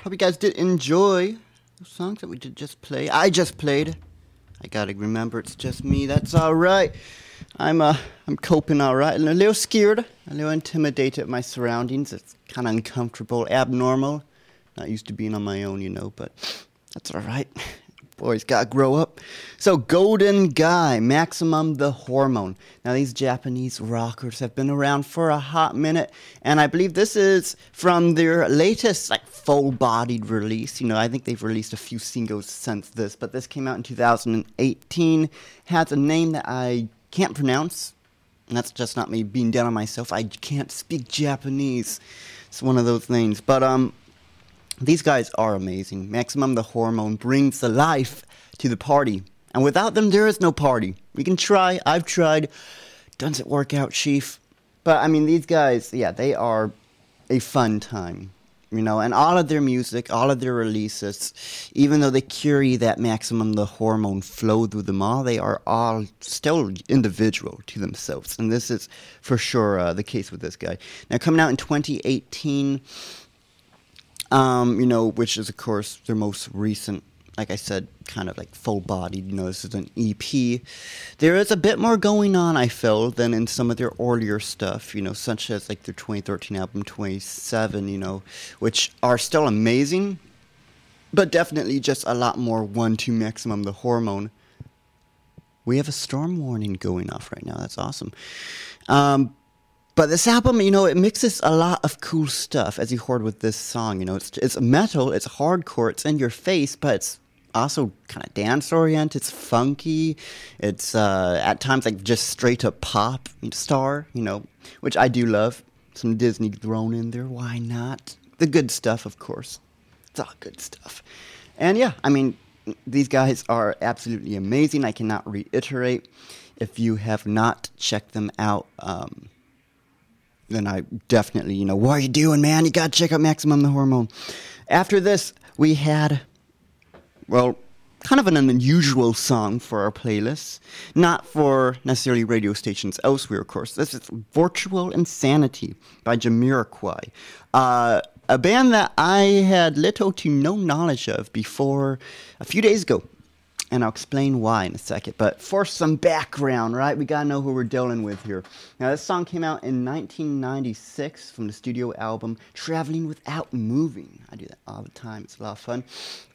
Hope you guys did enjoy the songs that we did just play. I just played. I gotta remember it's just me. That's all right. I'm coping all right. And a little scared, a little intimidated at my surroundings. It's kind of uncomfortable, abnormal. Not used to being on my own, but that's all right. Boys gotta grow up. So, Golden Guy, Maximum the Hormone. Now, these Japanese rockers have been around for a hot minute, and I believe this is from their latest, full-bodied release. I think they've released a few singles since this, but this came out in 2018. Has a name that I can't pronounce, and that's just not me being down on myself. I can't speak Japanese. It's one of those things, but, these guys are amazing. Maximum the Hormone brings the life to the party. And without them, there is no party. We can try. I've tried. Doesn't work out, Chief. But, these guys, they are a fun time. And all of their music, all of their releases, even though they carry that Maximum the Hormone flow through them all, they are all still individual to themselves. And this is for sure the case with this guy. Now, coming out in 2018... which is, of course, their most recent, like I said, kind of full-bodied. This is an EP. There is a bit more going on, I feel, than in some of their earlier stuff, such as, their 2013 album, 27, which are still amazing, but definitely just a lot more 1-2 Maximum the Hormone. We have a storm warning going off right now. That's awesome. But this album, it mixes a lot of cool stuff, as you heard with this song. It's metal, it's hardcore, it's in your face, but it's also kind of dance-oriented, it's funky, it's at times just straight-up pop star, which I do love. Some Disney thrown in there, why not? The good stuff, of course. It's all good stuff. And these guys are absolutely amazing. I cannot reiterate. If you have not checked them out, then I definitely, what are you doing, man? You gotta check out Maximum the Hormone. After this, we had, kind of an unusual song for our playlist. Not for necessarily radio stations elsewhere, of course. This is Virtual Insanity by Jamiroquai. A band that I had little to no knowledge of before a few days ago. And I'll explain why in a second. But for some background, right? We gotta know who we're dealing with here. Now, this song came out in 1996 from the studio album Traveling Without Moving. I do that all the time. It's a lot of fun.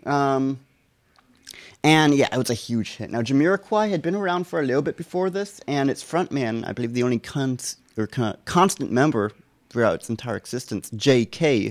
It was a huge hit. Now, Jamiroquai had been around for a little bit before this, and its frontman, I believe the only constant member throughout its entire existence, J.K.,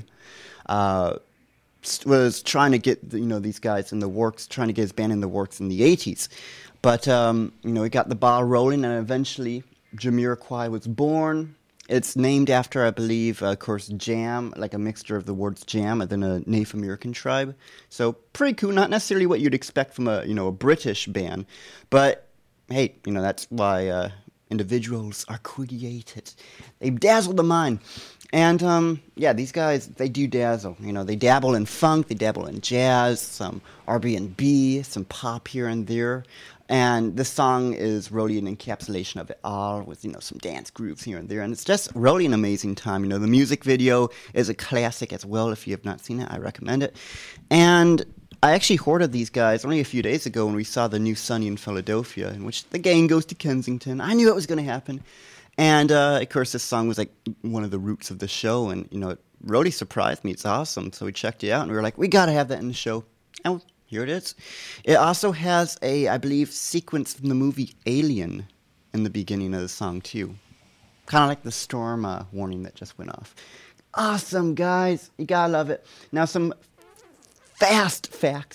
was trying to get these guys in the works, trying to get his band in the works in the 80s. But, he got the ball rolling, and eventually Jamiroquai was born. It's named after, I believe, of course, jam, like a mixture of the words jam and then a Native American tribe. So, pretty cool. Not necessarily what you'd expect from a British band. But, hey, that's why individuals are created. They dazzle the mind. And, these guys, they do dazzle. They dabble in funk, they dabble in jazz, some R&B, some pop here and there. And this song is really an encapsulation of it all with, some dance grooves here and there. And it's just really an amazing time. The music video is a classic as well. If you have not seen it, I recommend it. And I actually heard of these guys only a few days ago when we saw the new Sunny in Philadelphia, in which the gang goes to Kensington. I knew it was going to happen. And, of course, this song was, one of the roots of the show, and, it really surprised me. It's awesome. So we checked it out, and we were like, we got to have that in the show. And here it is. It also has a, I believe, sequence from the movie Alien in the beginning of the song, too. Kind of like the storm warning that just went off. Awesome, guys. You got to love it. Now, some fast facts